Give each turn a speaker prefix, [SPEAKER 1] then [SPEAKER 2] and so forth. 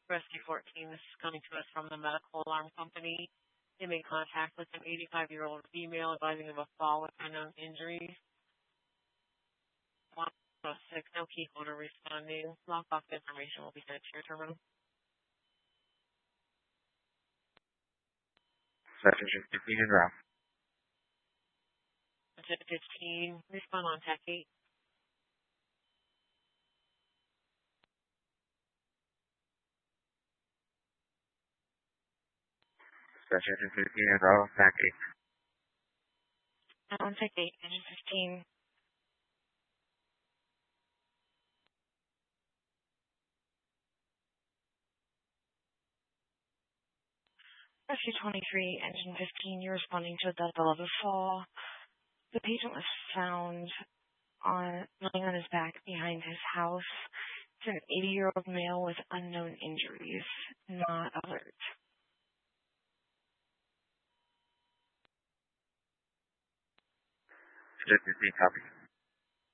[SPEAKER 1] Rescue 14, this is coming to us from the medical alarm company. They made contact with an 85-year-old female advising of a fall with unknown injuries. 106, no key holder responding. Lockbox information will be sent to your terminal.
[SPEAKER 2] Session 15 and route.
[SPEAKER 1] Session 15, respond on Tech 8.
[SPEAKER 2] Session 15 and route, Tech 8.
[SPEAKER 1] On Tech 8, Engine 15. Rescue 23, Engine 15, you're responding to a death below the fall. The patient was found lying on his back behind his house. It's an 80-year-old male with unknown injuries. Not alert.
[SPEAKER 2] Session 15, copy.